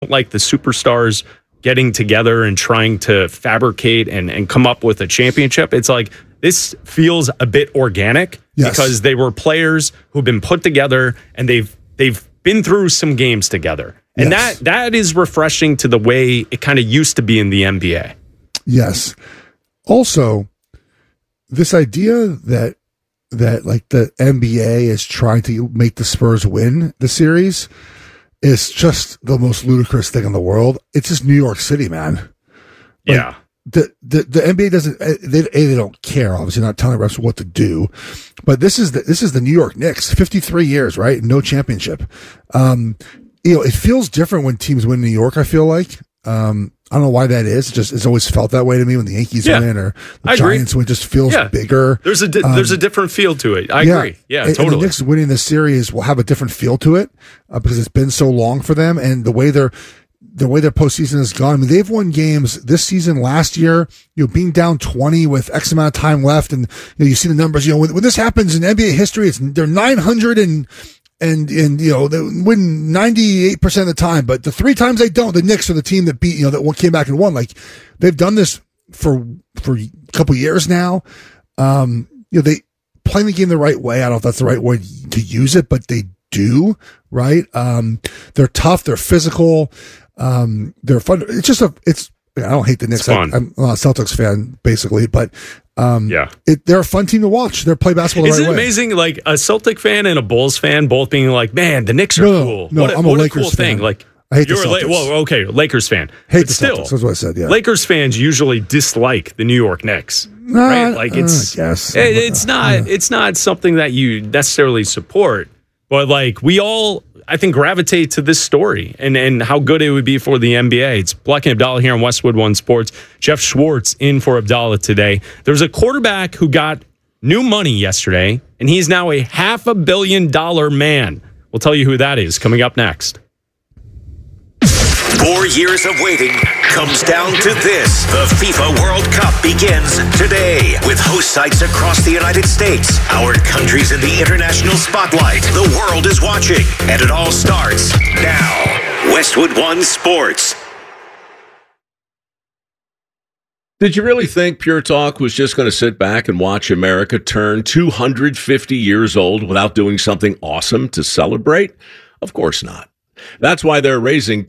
don't like the superstars getting together and trying to fabricate and come up with a championship. It's like this feels a bit organic because they were players who've been put together and they've been through some games together. And that is refreshing to the way it kind of used to be in the NBA. Yes. Also, this idea that like the NBA is trying to make the Spurs win the series is just the most ludicrous thing in the world. It's just New York City, man. Like, the NBA doesn't. They don't care. Obviously, not telling refs what to do. But this is the New York Knicks. 53 years, right? No championship. It feels different when teams win in New York. I feel like. I don't know why that is. It's always felt that way to me when the Yankees win or the Giants win. It just feels bigger. There's a different feel to it. I agree. Yeah, totally. And the Knicks winning this series will have a different feel to it because it's been so long for them, and the way their postseason has gone. I mean, they've won games this season, last year, being down 20 with X amount of time left, and you see the numbers. When this happens in NBA history, they're 900 and they win 98% of the time, but the 3 times they don't, the Knicks are the team that beat, that came back and won. Like, they've done this for a couple years now. They play the game the right way. I don't know if that's the right way to use it, but they do, right? They're tough. They're physical. They're fun. I don't hate the Knicks. I'm a Celtics fan, basically, but they're a fun team to watch. They're play basketball the right way. Isn't it amazing? Like a Celtic fan and a Bulls fan both being like, "Man, the Knicks are cool." No, I'm a Lakers cool fan. Thing. Like, I hate the Celtics. Lakers fan. Hate the Celtics. That's what I said. Yeah, Lakers fans usually dislike the New York Knicks. Right? Like it's not something that you necessarily support, but like we all, I think, gravitate to this story and how good it would be for the NBA. It's Black and Abdallah here on Westwood One Sports. Jeff Schwartz in for Abdallah today. There's a quarterback who got new money yesterday, and he's now a $500 million man. We'll tell you who that is coming up next. 4 years of waiting comes down to this. The FIFA World Cup begins today with host sites across the United States. Our country's in the international spotlight. The world is watching, and it all starts now. Westwood One Sports. Did you really think Pure Talk was just going to sit back and watch America turn 250 years old without doing something awesome to celebrate? Of course not. That's why they're raising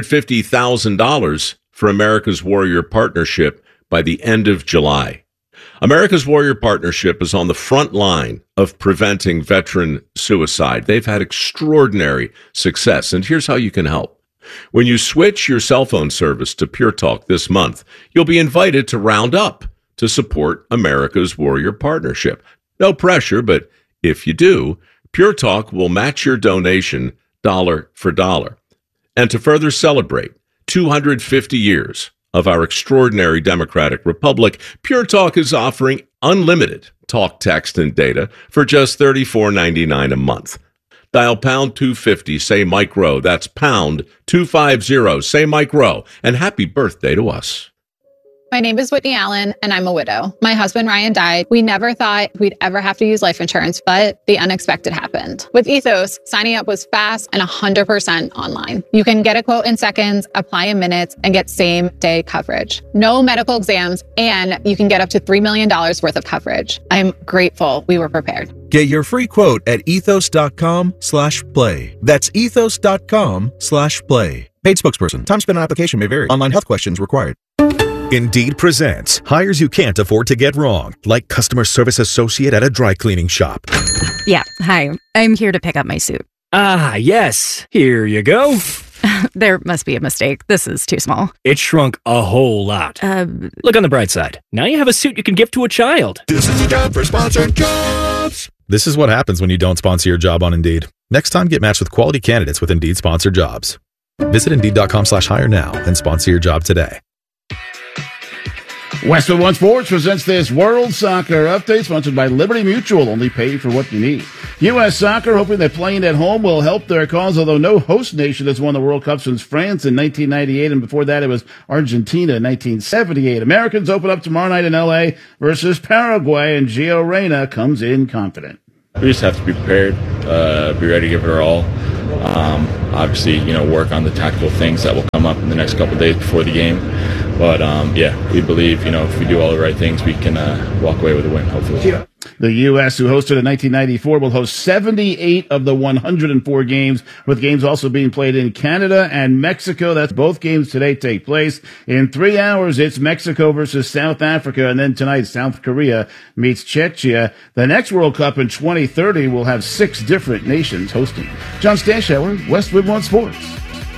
$250,000 for America's Warrior Partnership by the end of July. America's Warrior Partnership is on the front line of preventing veteran suicide. They've had extraordinary success, and here's how you can help. When you switch your cell phone service to Pure Talk this month, you'll be invited to round up to support America's Warrior Partnership. No pressure, but if you do, Pure Talk will match your donation dollar for dollar. And to further celebrate 250 years of our extraordinary democratic republic, Pure Talk is offering unlimited talk, text, and data for just $34.99 a month. Dial pound 250, say Mike Rowe. That's pound 250, say Mike Rowe. And happy birthday to us. My name is Whitney Allen, and I'm a widow. My husband, Ryan, died. We never thought we'd ever have to use life insurance, but the unexpected happened. With Ethos, signing up was fast and 100% online. You can get a quote in seconds, apply in minutes, and get same-day coverage. No medical exams, and you can get up to $3 million worth of coverage. I'm grateful we were prepared. Get your free quote at ethos.com/play. That's ethos.com/play. Paid spokesperson. Time spent on application may vary. Online health questions required. Indeed presents hires you can't afford to get wrong, like customer service associate at a dry cleaning shop. Yeah, hi. I'm here to pick up my suit. Ah, yes. Here you go. There must be a mistake. This is too small. It shrunk a whole lot. Look on the bright side. Now you have a suit you can give to a child. This is a job for sponsored jobs. This is what happens when you don't sponsor your job on Indeed. Next time, get matched with quality candidates with Indeed sponsored jobs. Visit Indeed.com/hire now and sponsor your job today. Westwood One Sports presents this World Soccer Update, sponsored by Liberty Mutual. Only pay for what you need. U.S. Soccer hoping that playing at home will help their cause, although no host nation has won the World Cup since France in 1998, and before that it was Argentina in 1978. Americans open up tomorrow night in L.A. versus Paraguay, and Gio Reyna comes in confident. We just have to be prepared, be ready to give it our all. Obviously, work on the tactical things that will come up in the next couple of days before the game. But, we believe, if we do all the right things, we can walk away with a win, hopefully. The U.S., who hosted in 1994, will host 78 of the 104 games, with games also being played in Canada and Mexico. That's both games today take place. In 3 hours, it's Mexico versus South Africa, and then tonight, South Korea meets Czechia. The next World Cup in 2030 will have 6 different nations hosting. John Stashower, Westwood One Sports.